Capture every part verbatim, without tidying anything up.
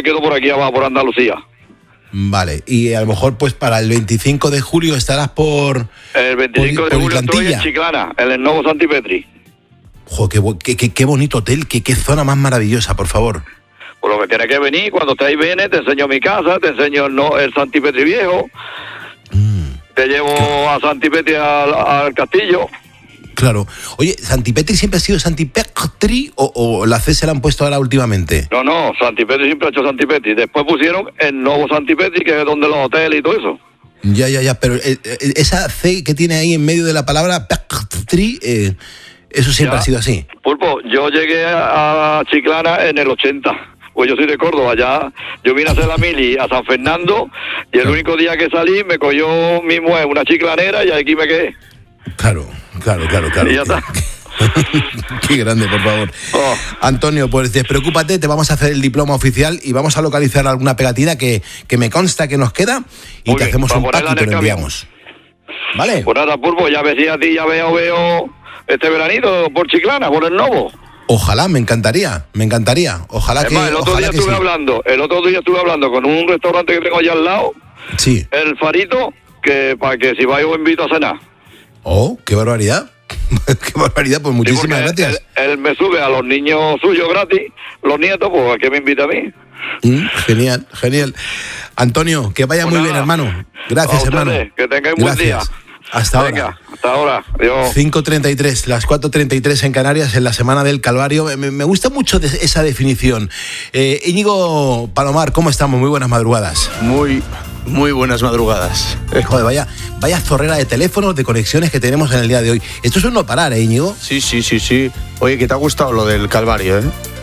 quedo por aquí abajo, por Andalucía. Vale, y a lo mejor pues para el veinticinco de julio estarás por... El veinticinco por, de por julio estoy en Chiclana, en el nuevo Santipetri. Jo, qué, qué, qué, qué bonito hotel, qué, qué zona más maravillosa, por favor. Por lo que tienes que venir, cuando estáis vienes, te enseño mi casa, te enseño el, no, el Santipetri viejo, mm. te llevo ¿Qué? a Santipetri al, al castillo. Claro. Oye, ¿Santipetri siempre ha sido Santipetri o, o la C se la han puesto ahora últimamente? No, no, Santipetri siempre ha hecho Santipetri. Después pusieron el nuevo Santipetri, que es donde los hoteles y todo eso. Ya, ya, ya, pero eh, esa C que tiene ahí en medio de la palabra Petri, eh, eso siempre ya ha sido así. Pulpo, yo llegué a Chiclana en el ochenta. Pues yo soy de Córdoba, ya yo vine a hacer la mili a San Fernando y el claro. único día que salí me cogió mi mujer una chiclanera y aquí me quedé. Claro, claro, claro, claro. Y ya está. Qué grande, por favor. Oh. Antonio, pues despreocúpate, te vamos a hacer el diploma oficial y vamos a localizar alguna pegatina que, que me consta que nos queda y Muy te bien, hacemos un pack y te lo enviamos. ¿Vale? Pues nada, Pulpo, ya ves si a ti ya veo, veo este veranito por Chiclana, por el Novo. Ojalá, me encantaría, me encantaría. Ojalá es que más, el otro día estuve sí. hablando, el otro día estuve hablando con un restaurante que tengo allá al lado. Sí. El Farito, que para que si vais os invito a cenar. Oh, qué barbaridad. Qué barbaridad, pues muchísimas sí, gracias. Él, él me sube a los niños suyos gratis, los nietos, pues ¿a qué me invita a mí? Mm, genial, genial. Antonio, que vaya pues muy nada. bien, hermano. Gracias, hermano. Que tengáis un buen día. Hasta Venga, ahora. Hasta ahora. Adiós. cinco treinta y tres, las cuatro treinta y tres en Canarias, en la Semana del Calvario. Me, me gusta mucho de esa definición. Eh, Íñigo Palomar, ¿cómo estamos? Muy buenas madrugadas. Muy, muy buenas madrugadas. Joder, vaya, vaya zorrera de teléfonos, de conexiones que tenemos en el día de hoy. Esto es un no parar, ¿eh, Íñigo? Sí, sí, sí, sí. Oye, que te ha gustado lo del Calvario, ¿eh?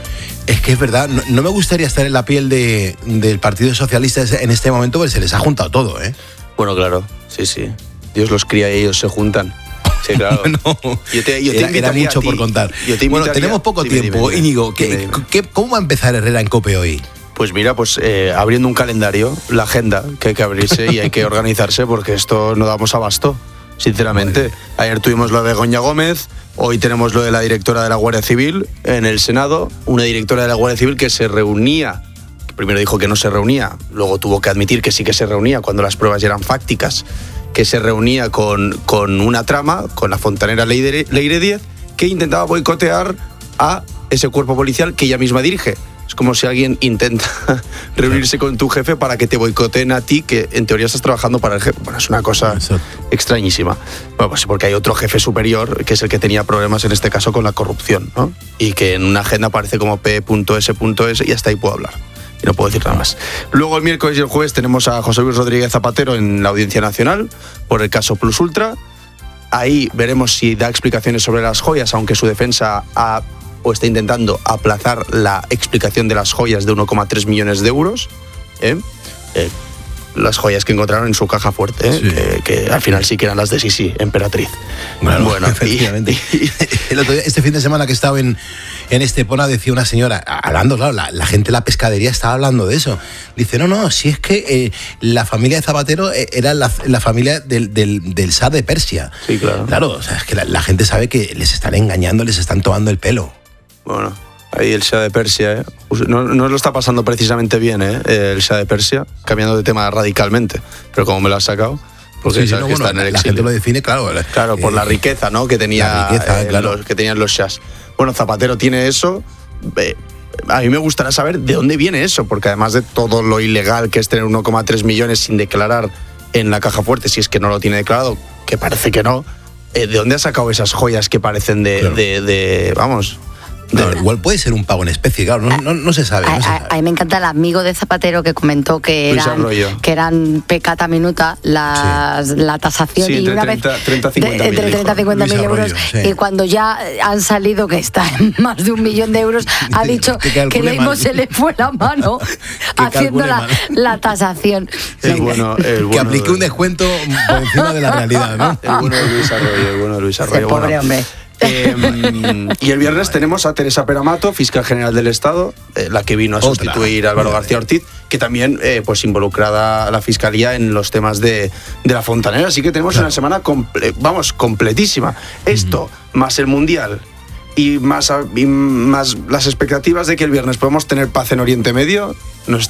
Es que es verdad, no, no me gustaría estar en la piel de, del Partido Socialista en este momento, porque se les ha juntado todo, ¿eh? Bueno, claro, sí, sí. Dios los cría y ellos se juntan. Sí, claro. Bueno, yo te, yo te era, era mucho por contar. Yo te bueno, tenemos poco dime, tiempo. Dime, dime, Íñigo, ¿qué, dime, dime. ¿qué, ¿cómo va a empezar Herrera en COPE hoy? Pues mira, pues eh, abriendo un calendario, la agenda, que hay que abrirse y hay que organizarse porque esto no damos abasto, sinceramente. Ayer tuvimos lo de Begoña Gómez, hoy tenemos lo de la directora de la Guardia Civil en el Senado, una directora de la Guardia Civil que se reunía, que primero dijo que no se reunía, luego tuvo que admitir que sí que se reunía cuando las pruebas ya eran fácticas, que se reunía con, con una trama, con la fontanera Leire, Leire Díez, que intentaba boicotear a ese cuerpo policial que ella misma dirige. Es como si alguien intenta reunirse con tu jefe para que te boicoteen a ti, que en teoría estás trabajando para el jefe. Bueno, es una cosa extrañísima. Bueno, pues porque hay otro jefe superior, que es el que tenía problemas en este caso con la corrupción, ¿no? Y que en una agenda aparece como P S S y hasta ahí puedo hablar. Y no puedo decir nada más. Luego el miércoles y el jueves tenemos a José Luis Rodríguez Zapatero en la Audiencia Nacional por el caso Plus Ultra. Ahí veremos si da explicaciones sobre las joyas, aunque su defensa ha, o está intentando aplazar la explicación de las joyas de uno coma tres millones de euros. ¿eh? Eh, las joyas que encontraron en su caja fuerte, ¿eh? sí. que, que al final sí que eran las de Sisi, Emperatriz. Bueno, bueno efectivamente. Y, y, el otro día, este fin de semana que he estado en, en Estepona, decía una señora, hablando, claro, la, la gente de la pescadería estaba hablando de eso. Dice, no, no, si es que eh, la familia de Zapatero era la, la familia del, del, del zar de Persia. Sí, claro. Claro, o sea, es que la, la gente sabe que les están engañando, les están tomando el pelo. Bueno, ahí el Shah de Persia, ¿eh? no, no lo está pasando precisamente bien, ¿eh? el Shah de Persia, cambiando de tema radicalmente, pero como me lo has sacado, porque sí, sí, no, que bueno, está en el la gente lo define, claro. Claro, por eh, la riqueza, ¿no? Que tenía, riqueza, eh, claro. los, que tenían los Shahs. Bueno, Zapatero tiene eso. Eh, a mí me gustaría saber de dónde viene eso, porque además de todo lo ilegal que es tener uno coma tres millones sin declarar en la caja fuerte, si es que no lo tiene declarado, que parece que no, eh, ¿de dónde ha sacado esas joyas que parecen de, claro. de, de vamos... No, igual puede ser un pago en especie, claro, no, no, no se sabe. No a, se sabe. A, a mí me encanta el amigo de Zapatero que comentó que eran, que eran peccata minuta las, sí. la tasación sí, y una treinta, vez treinta, cincuenta entre treinta y cincuenta mil euros sí. y cuando ya han salido que está en más de un millón de euros ha dicho que, que Leimo se le fue la mano haciendo la, la tasación. El bueno, el bueno que aplique un descuento por encima de la realidad, ¿no? El bueno de Luis Arroyo, el bueno de Luis Arroyo. El pobre bueno. hombre. Eh, y el viernes tenemos a Teresa Peramato, fiscal general del Estado, eh, la que vino a Otra. sustituir a Álvaro García Ortiz, que también eh, pues involucrada a la fiscalía en los temas de, de la fontanera. Así que tenemos claro. una semana comple- vamos completísima. Esto mm. más el Mundial y más, y más las expectativas de que el viernes podemos tener paz en Oriente Medio.